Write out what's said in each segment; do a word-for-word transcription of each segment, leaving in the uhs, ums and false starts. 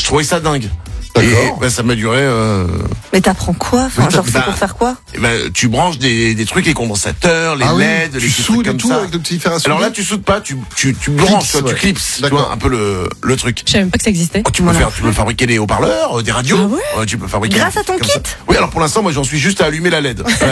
trouvais ça dingue. D'accord. Et bah, ça m'a duré. Euh... Mais t'apprends quoi? Enfin, Oui, genre, bah, c'est pour faire quoi? Et ben, tu branches des, des trucs, les condensateurs, les Ah oui, L E D, les tu petits soudes trucs et comme tout ça. avec le petit fer à souder. Alors là, tu soudes pas, tu, tu, tu branches, Clips, tu, vois, ouais. tu clipses, tu D'accord. vois, un peu le, le truc. Je savais même pas que ça existait. Oh, tu peux faire, tu peux fabriquer des haut-parleurs, euh, des radios. Ah ouais Ouais, tu peux fabriquer. Grâce à ton comme kit ça. Oui, alors pour l'instant, moi, j'en suis juste à allumer la L E D. Euh,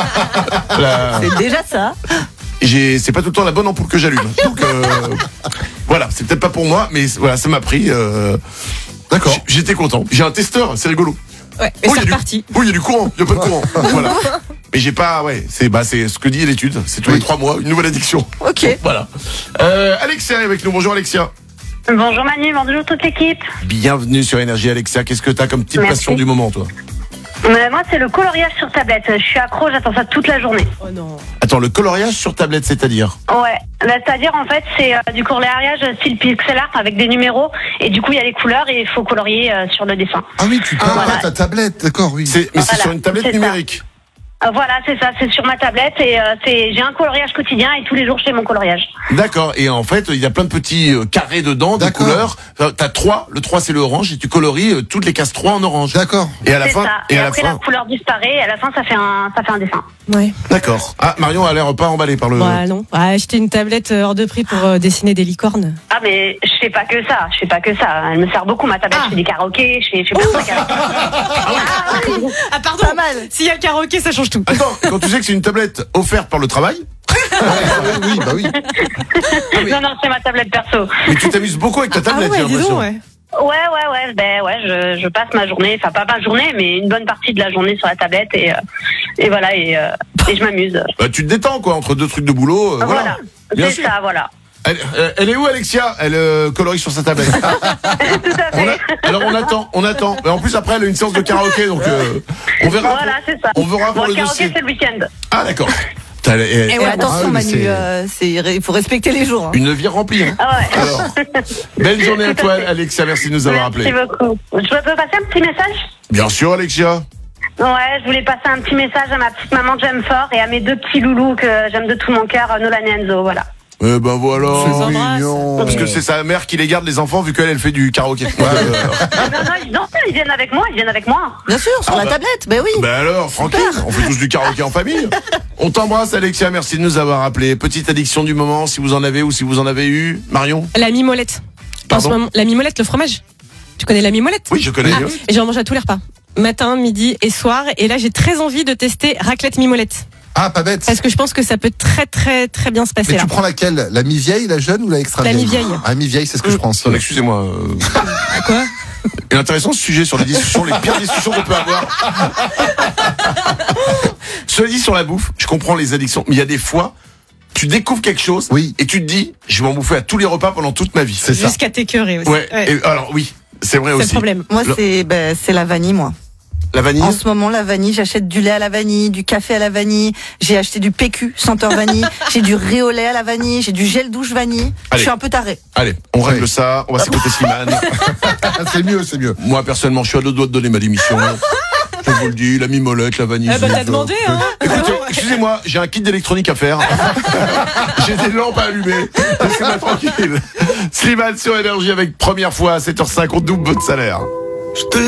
la- C'est déjà ça. j'ai, c'est pas tout le temps la bonne ampoule que j'allume. Donc, euh, voilà, c'est peut-être pas pour moi, mais voilà, ça m'a pris. Euh, D'accord. j'- J'étais content. J'ai un testeur, c'est rigolo. Ouais, et Oh, c'est il y a du- reparti. Oui, il y a du courant, il y a pas de courant. Voilà. Mais j'ai pas, ouais, c'est bah c'est ce que dit l'étude. C'est tous Oui. les trois mois une nouvelle addiction. Ok. Voilà. Euh, Alexia est avec nous. Bonjour Alexia. Bonjour Manu, bonjour toute l'équipe. Bienvenue sur Énergie Alexia. Qu'est-ce que t'as comme petite Merci. passion du moment, toi? Euh, moi, c'est le coloriage sur tablette. Je suis accro, j'attends ça toute la journée. Oh non. Attends, le coloriage sur tablette, c'est-à-dire? Ouais, bah, c'est-à-dire en fait, c'est euh, du coloriage style pixel art avec des numéros. Et du coup, il y a les couleurs et il faut colorier euh, sur le dessin. Ah oui, tu peins voilà. pas ta tablette, d'accord, oui. C'est, mais c'est Voilà, sur une tablette c'est ça. numérique. Euh, voilà, c'est ça, c'est sur ma tablette et euh, c'est j'ai un coloriage quotidien et tous les jours je fais mon coloriage. D'accord. Et en fait, il y a plein de petits euh, carrés dedans, des D'accord. couleurs. Euh, T'as trois. Le trois, c'est le orange et tu colories euh, toutes les cases trois en orange. D'accord. Et à la C'est fin, ça. et Et, à la après fin. la couleur disparaît et à la fin ça fait un ça fait un dessin. Ouais. D'accord. Ah, Marion a l'air pas emballée par le. Bah non. Ah, acheter une tablette euh, hors de prix pour euh, dessiner des licornes. Ah mais je fais pas que ça, je fais pas que ça. Elle me sert beaucoup ma tablette. Ah. Je fais des karaokés, je fais je fais plein de trucs avec. Ah pardon. Pas mal. S'il y a le karaoké, ça change tout. Attends, quand tu sais que c'est une tablette offerte par le travail, oui, oui, bah oui. Non non, c'est ma tablette perso. mais tu t'amuses beaucoup avec ta Ah tablette, j'ai ouais, dis l'impression. donc, ouais. Ouais, ouais, ouais, ben ouais, je, je passe ma journée, enfin pas ma journée, mais une bonne partie de la journée sur la tablette et, euh, et voilà, et, euh, et je m'amuse. Bah, tu te détends, quoi, entre deux trucs de boulot. euh, voilà. Voilà, Bien c'est sûr. ça, voilà. Elle, euh, elle est où, Alexia? Elle euh, colorie sur sa tablette. Tout à On fait. a- alors on attend, on attend. Mais en plus après elle a une séance de karaoké, donc euh, on verra. Voilà, c'est ça. On verra pour Bon, le karaoké, dossier. c'est le week-end. Ah d'accord. T'as elle- elle- Et ouais, attention, Ah oui, mais Manu, c'est- euh, c'est, il faut respecter les jours. hein. une vie remplie. Hein. Ah ouais. Alors, belle journée à toi, Alexia. Merci de nous avoir Merci appelés. beaucoup. Je peux passer un petit message? Bien sûr, Alexia. Ouais, je voulais passer un petit message à ma petite maman que j'aime fort et à mes deux petits loulous que j'aime de tout mon cœur, Nolan et Enzo, voilà. Eh ben voilà. les C'est embrasse. mignon. Parce que c'est sa mère qui les garde les enfants vu qu'elle elle fait du karaoké. Euh, non, non, ils, non, ils viennent avec moi, ils viennent avec moi. Bien sûr, sur Ah la bah- tablette. Ben oui. Ben alors, tranquille, on fait tous du karaoké en famille. On t'embrasse Alexia, merci de nous avoir appelés. Petite addiction du moment, si vous en avez ou si vous en avez eu. Marion? La mimolette. En Pardon ce moment, la mimolette, le fromage. Tu connais la mimolette? Oui, je connais. Ah, et j'en mange à tous les repas. Matin, midi et soir. Et là, j'ai très envie de tester raclette mimolette. Ah, pas bête. Parce que je pense que ça peut très, très, très bien se passer Mais là. tu prends laquelle? La mi-vieille, la jeune ou la extra La vieille? mi-vieille. Ah, mi-vieille, c'est ce que je prends aussi. Attends, excusez-moi. euh, Quoi? Il est intéressant ce sujet sur les discussions, les pires discussions qu'on peut avoir. Cela dit, sur la bouffe, je comprends les addictions, mais il y a des fois, tu découvres quelque chose Oui. et tu te dis, je vais m'en bouffer à tous les repas pendant toute ma vie. C'est ça. Jusqu'à t'écœurer aussi. Ouais. Ouais. Et alors oui, c'est vrai C'est le aussi. problème. Moi, Le- c'est, ben, c'est la vanille, moi. La vanille. En ce moment, la vanille, j'achète du lait à la vanille, du café à la vanille, j'ai acheté du P Q, senteur vanille, j'ai du riz au lait à la vanille, j'ai du gel douche vanille. Allez. Je suis un peu tarée. Allez, on règle Oui. ça. On va s'écouter Slimane. Ah, c'est mieux, c'est mieux. Moi personnellement, je suis à deux doigts de donner ma démission. Je vous le dis, la mimolette, la vanille. Ah bah, t'as vive. demandé, hein. Écoutez, excusez-moi, j'ai un kit d'électronique à faire. J'ai des lampes à allumer. Laissez-moi tranquille. Slimane sur Énergie avec première fois à sept heures cinq, on double votre salaire.